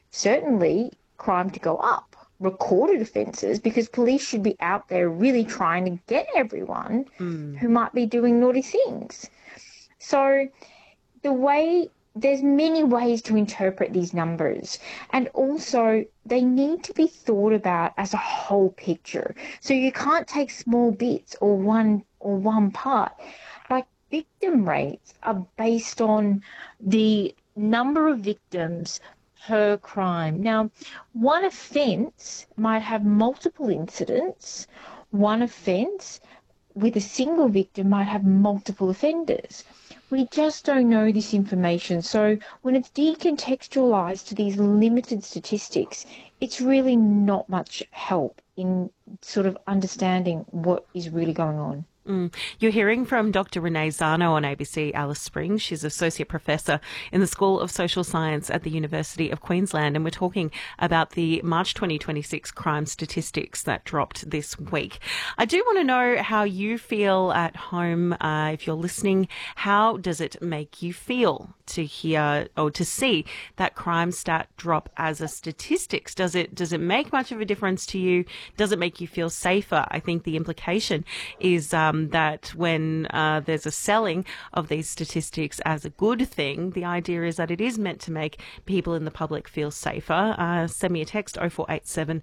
certainly crime to go up, recorded offences, because police should be out there really trying to get everyone Mm. who might be doing naughty things. So there's many ways to interpret these numbers, and also they need to be thought about as a whole picture. So you can't take small bits or one part. Like, victim rates are based on the number of victims per crime. Now, one offence might have multiple incidents. One offence with a single victim might have multiple offenders. We just don't know this information. So when it's decontextualized to these limited statistics, it's really not much help in sort of understanding what is really going on. Mm. You're hearing from Dr. Renee Zano on ABC Alice Springs. She's Associate Professor in the School of Social Science at the University of Queensland, and we're talking about the March 2026 crime statistics that dropped this week. I do want to know how you feel at home. If you're listening, how does it make you feel to hear or to see that crime stat drop as a statistics? Does it make much of a difference to you? Does it make you feel safer? I think the implication is that when there's a selling of these statistics as a good thing, the idea is that it is meant to make people in the public feel safer. Send me a text 0487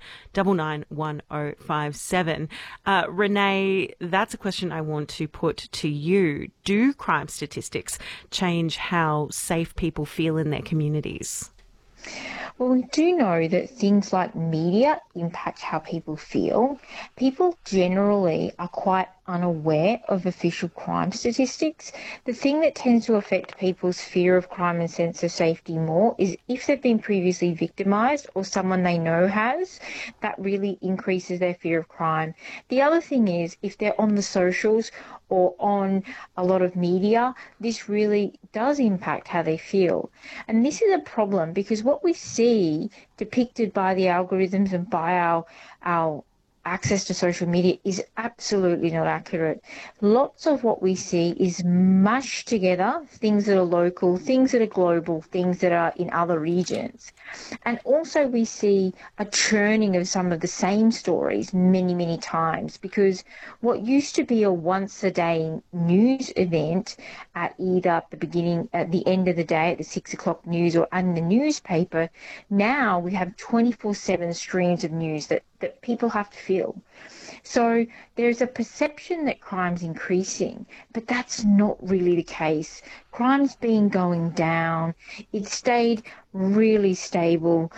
991057. Renee, that's a question I want to put to you. Do crime statistics change how safe people feel in their communities? Well, we do know that things like media impact how people feel. People generally are quite unaware of official crime statistics. The thing that tends to affect people's fear of crime and sense of safety more is if they've been previously victimised or someone they know has, that really increases their fear of crime. The other thing is if they're on the socials or on a lot of media, this really does impact how they feel. And this is a problem because what we see depicted by the algorithms and by our access to social media is absolutely not accurate. Lots of what we see is mushed together, things that are local, things that are global, things that are in other regions. And also we see a churning of some of the same stories many, many times because what used to be a once a day news event at either at the end of the day at the 6 o'clock news or in the newspaper, now we have 24/7 streams of news that people have to feel. So there's a perception that crime's increasing, but that's not really the case. Crime's been going down. It's stayed really stable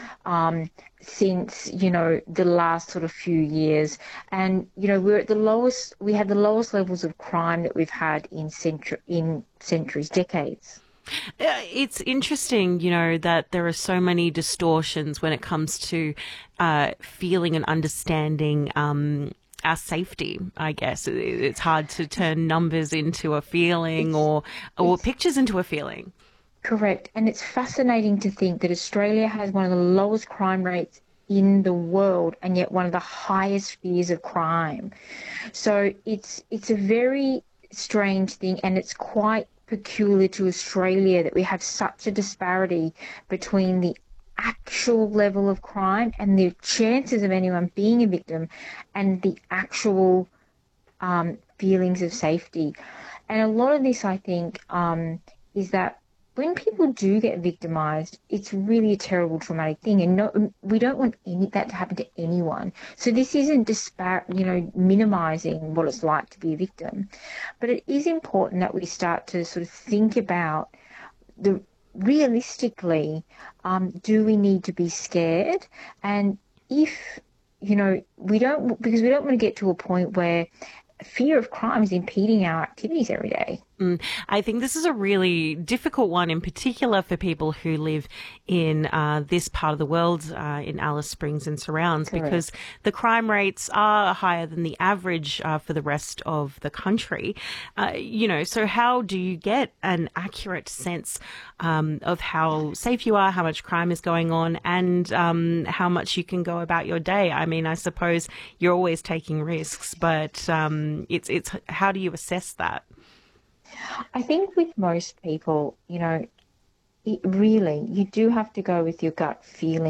since, the last sort of few years. And, we had the lowest levels of crime that we've had in centuries, decades. It's interesting, that there are so many distortions when it comes to feeling and understanding our safety, I guess. It's hard to turn numbers into a feeling or It's pictures into a feeling. correct. And it's fascinating to think that Australia has one of the lowest crime rates in the world and yet one of the highest fears of crime. So it's a very strange thing, and it's quite peculiar to Australia that we have such a disparity between the actual level of crime and the chances of anyone being a victim and the actual feelings of safety. And a lot of this, I think, is that when people do get victimized, it's really a terrible traumatic thing, and we don't want that to happen to anyone. So this isn't minimizing what it's like to be a victim, but it is important that we start to sort of think about the realistically, do we need to be scared? And if we don't, because we don't want to get to a point where fear of crime is impeding our activities every day. I think this is a really difficult one, in particular for people who live in this part of the world, in Alice Springs and surrounds, Correct. because the crime rates are higher than the average for the rest of the country. So how do you get an accurate sense of how safe you are, how much crime is going on, and how much you can go about your day? I mean, I suppose you're always taking risks, but it's how do you assess that? I think with most people, you do have to go with your gut feeling.